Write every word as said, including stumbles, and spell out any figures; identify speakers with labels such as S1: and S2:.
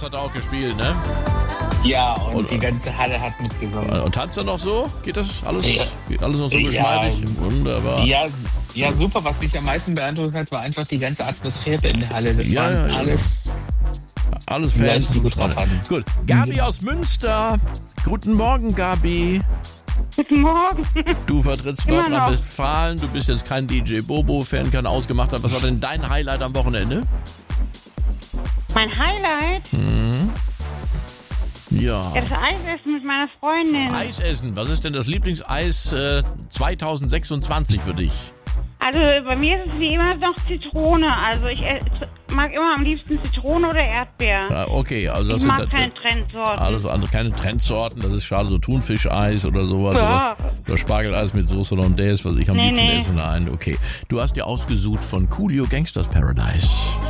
S1: das hat er auch gespielt, ne?
S2: Ja, und,
S1: Und-
S2: die ganze Halle hat mitgesungen.
S1: Und tanzt er noch so? Geht das alles,
S2: Ja.
S1: geht alles noch so
S2: Ja.
S1: geschmeidig? Wunderbar.
S2: Ja, ja, super. Was mich am meisten beeindruckt hat, war einfach die ganze Atmosphäre in der Halle. Das
S1: Ja,
S2: waren
S1: ja, ja.
S2: alles
S1: Alles
S2: Leute,
S1: Fans.
S2: die gut drauf hatten.
S1: Gut. Gabi aus Münster. Guten Morgen, Gabi.
S3: Guten Morgen.
S1: Du vertrittst
S3: Immer
S1: Nordrhein-Westfalen. Du bist jetzt kein D J Bobo-Fan, kein Ausgemachter. Was war denn dein Highlight am Wochenende?
S3: Mein Highlight?
S1: Ja.
S3: Ja, das Eisessen mit meiner Freundin.
S1: Eisessen. Was ist denn das Lieblingseis äh, zweitausendsechsundzwanzig für dich?
S3: Also bei mir ist es wie immer noch Zitrone. Also ich äh, mag immer am liebsten Zitrone oder Erdbeer.
S1: Ja, okay, also das
S3: Ich mag
S1: sind
S3: keine Trendsorten.
S1: alles andere, keine Trendsorten. Das ist schade, so Thunfischeis oder sowas.
S3: Ja.
S1: Oder, oder Spargeleis mit Soße Hollandaise, was ich am
S3: Nee,
S1: liebsten
S3: nee.
S1: esse. Nein, okay. Du hast dir ausgesucht von Coolio Gangsters Paradise.